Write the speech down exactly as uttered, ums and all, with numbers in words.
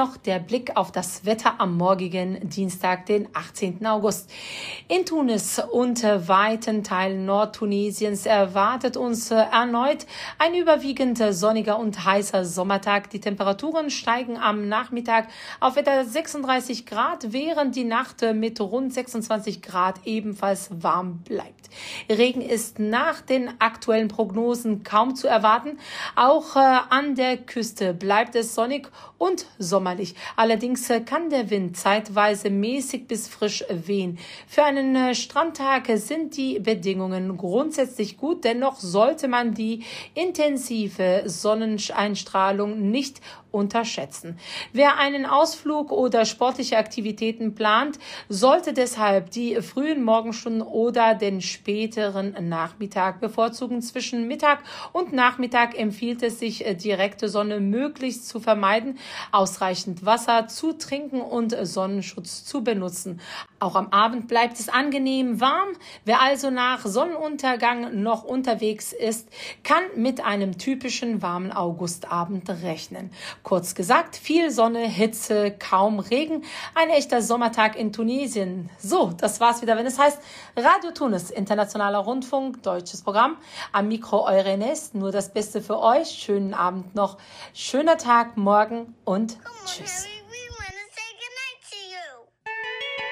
noch der Blick auf das Wetter am morgigen Dienstag, den achtzehnten August. In Tunis und weiten Teilen Nordtunesiens erwartet uns erneut ein überwiegend sonniger und heißer Sommertag. Die Temperaturen steigen am Nachmittag auf etwa sechsunddreißig Grad, während die Nacht mit rund sechsundzwanzig Grad ebenfalls warm bleibt. Regen ist nach den aktuellen Prognosen kaum zu erwarten. Auch äh, an der Küste bleibt es sonnig und sommerlich. Allerdings äh, kann der Wind zeitweise mäßig bis frisch wehen. Für einen äh, Strandtag sind die Bedingungen grundsätzlich gut. Dennoch sollte man die intensive Sonneneinstrahlung nicht unterschätzen. Wer einen Ausflug oder sportliche Aktivitäten plant, sollte deshalb die frühen Morgenstunden oder den späteren Nachmittag bevorzugen. Zwischen Mittag und Nachmittag empfiehlt es sich, direkte Sonne möglichst zu vermeiden, ausreichend Wasser zu trinken und Sonnenschutz zu benutzen. Auch am Abend bleibt es angenehm warm. Wer also nach Sonnenuntergang noch unterwegs ist, kann mit einem typischen warmen Augustabend rechnen. Kurz gesagt, viel Sonne, Hitze, kaum Regen. Ein echter Sommertag in Tunesien. So, das war's wieder, wenn es heißt Radio Tunis, internationaler Rundfunk, deutsches Programm. Am Mikro eure Ines, nur das Beste für euch. Schönen Abend noch, schöner Tag morgen und tschüss.